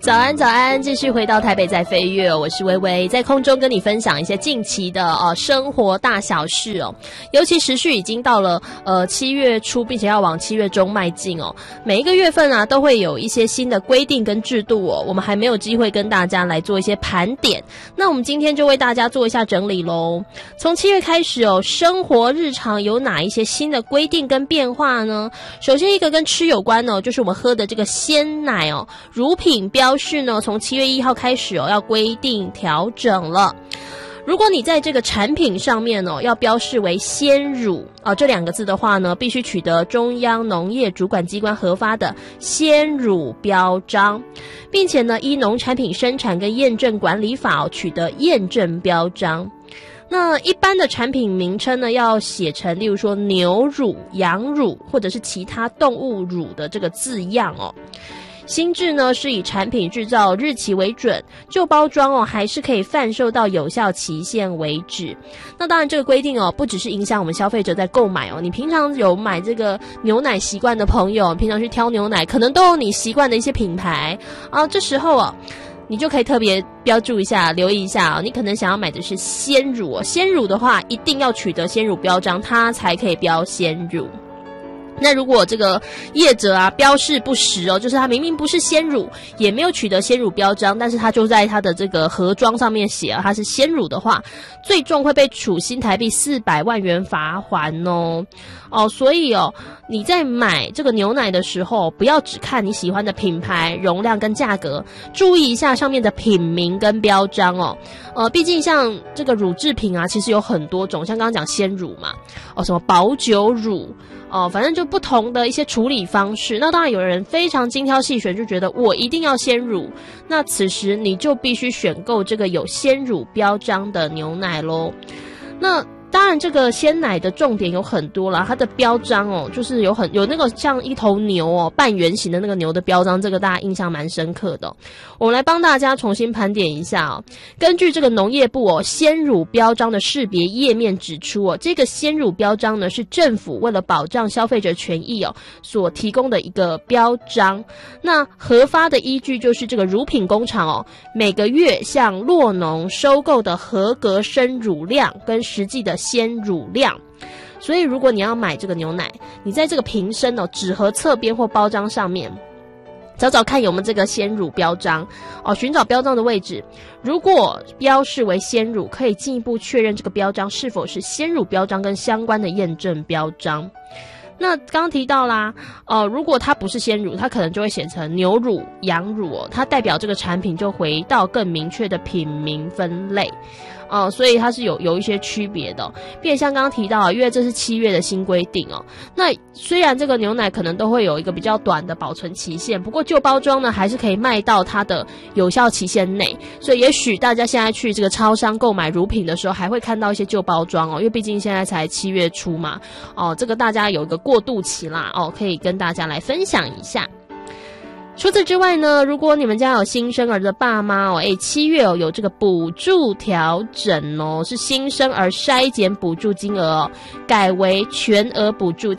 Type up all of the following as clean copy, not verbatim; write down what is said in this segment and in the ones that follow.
早安，早安！继续回到台北在飞跃，我是微微，在空中跟你分享一些近期的生活大小事哦。尤其时序已经到了7月初，并且要往7月中迈进哦。每一个月份啊，都会有一些新的规定跟制度哦。我们还没有机会跟大家来做一些盘点，那我们今天就为大家做一下整理咯。从7月开始哦，生活日常有哪一些新的规定跟变化呢？首先一个跟吃有关哦，就是我们喝的这个鲜奶哦，乳品标示呢，从7月1号开始哦，要规定调整了。如果你在这个产品上面哦，要标示为鲜乳这2个字的话呢，必须取得中央农业主管机关核发的鲜乳标章，并且呢，依农产品生产跟验证管理法取得验证标章。那一般的产品名称呢，要写成例如说牛乳、羊乳或者是其他动物乳的这个字样哦。新制呢是以产品制造日期为准，旧包装哦还是可以贩售到有效期限为止。那当然这个规定哦，不只是影响我们消费者在购买哦，你平常有买这个牛奶习惯的朋友，平常去挑牛奶，可能都有你习惯的一些品牌啊，这时候哦，你就可以特别标注一下，留意一下哦，你可能想要买的是鲜乳哦，鲜乳的话一定要取得鲜乳标章，它才可以标鲜乳。那如果这个业者啊标示不实哦，就是他明明不是鲜乳，也没有取得鲜乳标章，但是他就在他的这个盒装上面写它是鲜乳的话，最重会被处新台币400万元罚锾哦。所以你在买这个牛奶的时候，不要只看你喜欢的品牌、容量跟价格，注意一下上面的品名跟标章哦。毕竟像这个乳制品啊，其实有很多种，像刚刚讲鲜乳嘛，什么保久乳。反正就不同的一些处理方式。那当然有人非常精挑细选，就觉得我一定要鲜乳，那此时你就必须选购这个有鲜乳标章的牛奶咯。那当然这个鲜奶的重点有很多啦，它的标章就是有那个像一头牛半圆形的那个牛的标章，这个大家印象蛮深刻的我们来帮大家重新盘点一下根据这个农业部鲜乳标章的识别页面指出这个鲜乳标章呢是政府为了保障消费者权益所提供的一个标章。那核发的依据就是这个乳品工厂每个月向酪农收购的合格生乳量跟实际的鲜乳量。所以如果你要买这个牛奶，你在这个瓶身纸盒侧边或包装上面找找看有没有这个鲜乳标章寻找标章的位置，如果标示为鲜乳，可以进一步确认这个标章是否是鲜乳标章跟相关的验证标章。那刚刚提到啦如果它不是鲜乳，它可能就会写成牛乳、羊乳它代表这个产品就回到更明确的品名分类所以它是有一些区别的并且像刚刚提到因为这是7月的新规定那虽然这个牛奶可能都会有一个比较短的保存期限，不过旧包装呢还是可以卖到它的有效期限内，所以也许大家现在去这个超商购买乳品的时候还会看到一些旧包装因为毕竟现在才7月初嘛这个大家有一个过渡期啦可以跟大家来分享一下。除此之外呢，如果你们家有新生儿的爸妈7月有这个补助调整是新生儿筛检补助金额改为全额补助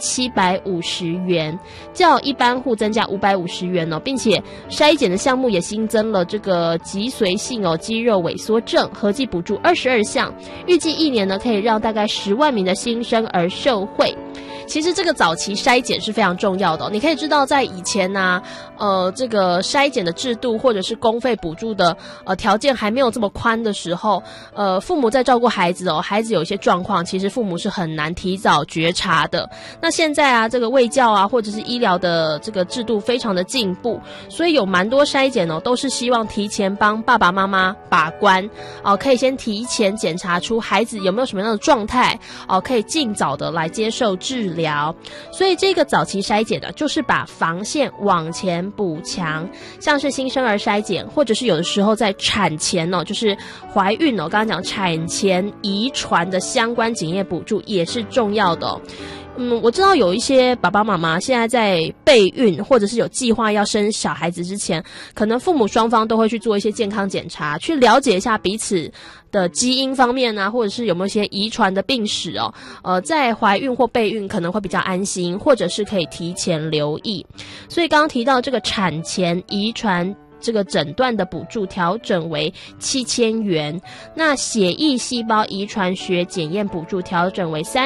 750元，较一般户增加550元并且筛检的项目也新增了这个脊髓性肌肉萎缩症，合计补助22项，预计1年呢可以让大概10万名的新生儿受惠。其实这个早期筛检是非常重要的你可以知道在以前这个筛检的制度或者是公费补助的条件还没有这么宽的时候父母在照顾孩子孩子有一些状况，其实父母是很难提早觉察的。那现在这个卫教或者是医疗的这个制度非常的进步，所以有蛮多筛检都是希望提前帮爸爸妈妈把关可以先提前检查出孩子有没有什么样的状态可以尽早的来接受治疗。所以这个早期筛检就是把防线往前补强，像是新生儿筛检，或者是有的时候在产前就是怀孕刚刚讲产前遗传的相关检验补助也是重要的我知道有一些爸爸妈妈现在在备孕或者是有计划要生小孩子之前，可能父母双方都会去做一些健康检查，去了解一下彼此的基因方面或者是有没有一些遗传的病史在怀孕或备孕可能会比较安心，或者是可以提前留意。所以刚刚提到这个产前遗传这个诊断的补助调整为7000元，那血液细胞遗传学检验补助调整为